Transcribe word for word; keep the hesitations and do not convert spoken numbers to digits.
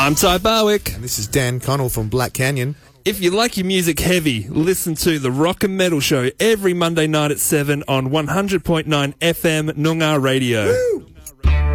I'm Ty Barwick. And this is Dan Connell from Black Canyon. If you like your music heavy, listen to the Rock and Metal Show every Monday night at seven on one hundred point nine F M Noongar Radio. Woo!